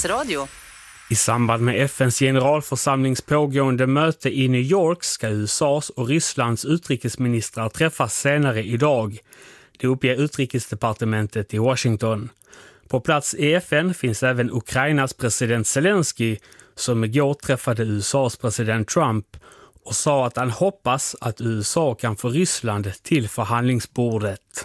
Radio. I samband med FNs generalförsamlings pågående möte i New York ska USAs och Rysslands utrikesministrar träffas senare idag. Det uppger utrikesdepartementet i Washington. På plats i FN finns även Ukrainas president Zelensky som igår träffade USAs president Trump och sa att han hoppas att USA kan få Ryssland till förhandlingsbordet.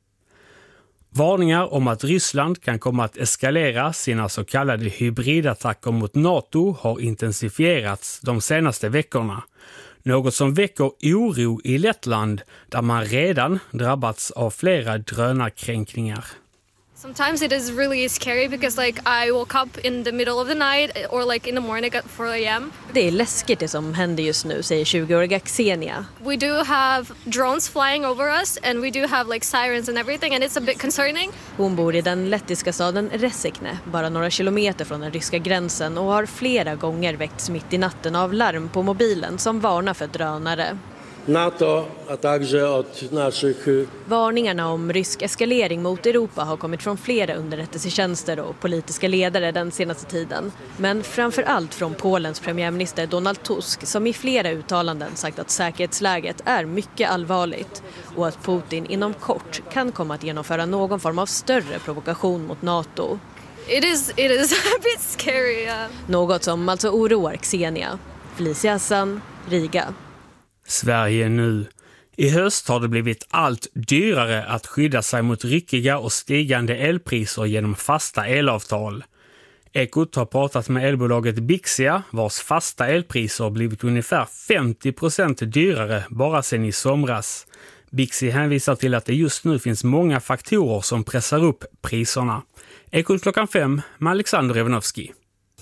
Varningar om att Ryssland kan komma att eskalera sina så kallade hybridattacker mot NATO har intensifierats de senaste veckorna. Något som väcker oro i Lettland där man redan drabbats av flera drönarkränkningar. Sometimes it is really scary because I woke up in the middle of the night or in the morning at 4 a.m. Det är läskigt det som händer just nu, säger 20-åriga Xenia. We do have drones flying over us and we do have sirens and everything and it's a bit concerning. Hon bor i den lettiska staden Resekne, bara några kilometer från den ryska gränsen och har flera gånger väckts mitt i natten av larm på mobilen som varnar för drönare. NATO, a także od naszych... Varningarna om rysk eskalering mot Europa har kommit från flera underrättelsetjänster och politiska ledare den senaste tiden. Men framför allt från Polens premiärminister Donald Tusk som i flera uttalanden sagt att säkerhetsläget är mycket allvarligt och att Putin inom kort kan komma att genomföra någon form av större provokation mot NATO. It is a bit scary. Något som alltså oroar Xenia. Felicia Hassan, Riga. Sverige nu. I höst har det blivit allt dyrare att skydda sig mot ryckiga och stigande elpriser genom fasta elavtal. Ekot har pratat med elbolaget Bixia vars fasta elpriser blivit ungefär 50% dyrare bara sedan i somras. Bixi hänvisar till att det just nu finns många faktorer som pressar upp priserna. Ekot 5 med Alexander Evanovski.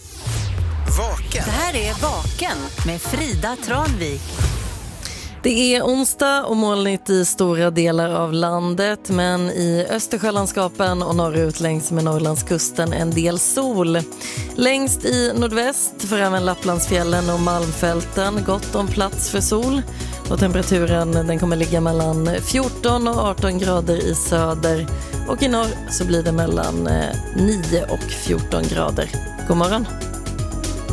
Vaken. Det här är Vaken med Frida Tranvik. Det är onsdag och molnigt i stora delar av landet, men i Östersjölandskapen och norrut längs med Norrlandskusten en del sol. Längst i nordväst för även Lapplandsfjällen och Malmfälten gott om plats för sol. Och temperaturen den kommer ligga mellan 14 och 18 grader i söder och i norr så blir det mellan 9 och 14 grader. God morgon!